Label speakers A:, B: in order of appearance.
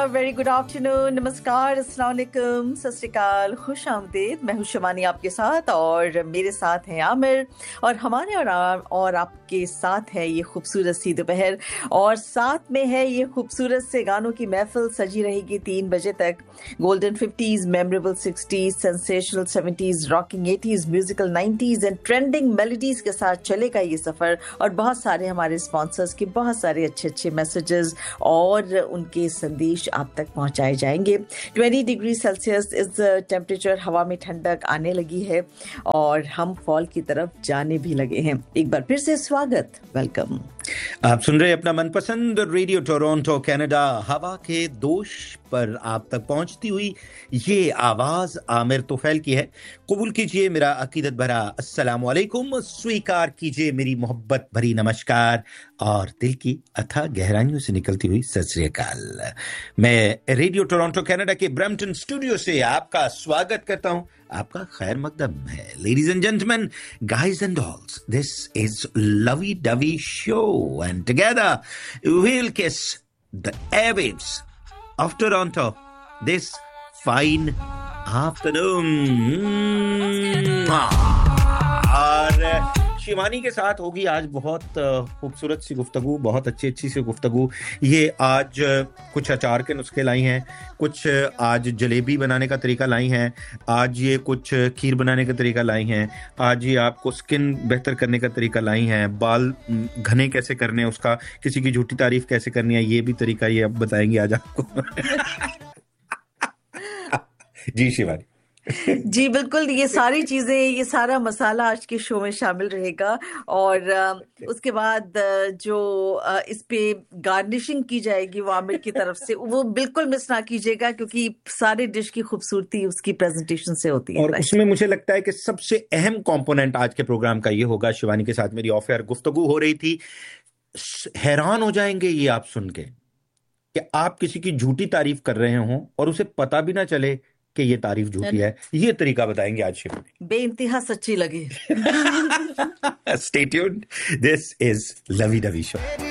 A: Very good afternoon, नमस्कार, अस्सलाम वालेकुम, सत श्री अकाल, खुश आमदीद। मैं हूं शमानी आपके साथ और मेरे साथ हैं आमिर और हमारे और आपके साथ है ये खूबसूरत सी दोपहर और साथ में है ये खूबसूरत से गानों की महफिल सजी रहेगी 3 बजे तक। Golden 50s, memorable 60s, sensational 70s, rocking 80s, musical 90s and trending melodies के साथ चलेगा ये सफर और बहुत सारे हमारे स्पॉन्सर्स के बहुत सारे अच्छे मैसेजेस और उनके संदेश आप तक पहुंचाए जाएंगे। 20 डिग्री सेल्सियस इस टेम्परेचर, हवा में ठंडक आने लगी है और हम फॉल की तरफ जाने भी लगे हैं। एक बार फिर से स्वागत, वेलकम।
B: आप सुन रहे अपना मनपसंद रेडियो टोरंटो कनाडा। हवा के दोष पर आप तक पहुंचती हुई ये आवाज आमिर तोफैल की है। कबूल कीजिए मेरा अकीदत भरा अस्सलाम वालेकुम, स्वीकार कीजिए मेरी मोहब्बत भरी नमस्कार और दिल की अथाह गहराइयों से निकलती हुई सत श्री अकाल। मैं रेडियो टोरंटो कनाडा के ब्रैम्पटन स्टूडियो से आपका स्वागत करता हूं, आपका खैर मकदम है। Ladies and gentleman, guys and dolls, this is lovey dovey show and together we'll kiss the airwaves of Toronto this fine afternoon। और शिवानी के साथ होगी आज बहुत खूबसूरत सी गुफ्तगू, बहुत अच्छी सी गुफ्तगू। ये आज कुछ अचार के नुस्खे लाई हैं, कुछ आज जलेबी बनाने का तरीका लाई हैं, आज ये कुछ खीर बनाने का तरीका लाई हैं, आज ये आपको स्किन बेहतर करने का तरीका लाई हैं, बाल घने कैसे करने हैं, उसका किसी की झूठी तारीफ कैसे करनी है, ये भी तरीका ये अब बताएंगे आज आपको। जी शिवानी।
A: जी बिल्कुल, ये सारी चीजें, ये सारा मसाला आज के शो में शामिल रहेगा और उसके बाद जो इस पे गार्निशिंग की जाएगी वो आमिर की तरफ से, वो बिल्कुल मिस ना कीजिएगा क्योंकि सारी डिश की खूबसूरती उसकी प्रेजेंटेशन से होती है।
B: और उसमें मुझे लगता है कि सबसे अहम कंपोनेंट आज के प्रोग्राम का ये होगा। शिवानी के साथ मेरी ऑफ एयर गुफ्तगू हो रही थी, हैरान हो जाएंगे ये आप सुन के कि आप किसी की झूठी तारीफ कर रहे हों और उसे पता भी ना चले कि ये तारीफ झूठी है। ये तरीका बताएंगे आज शिवानी,
A: बेइंतहा सच्ची लगे।
B: Stay tuned. This is Lovey Dovey Show.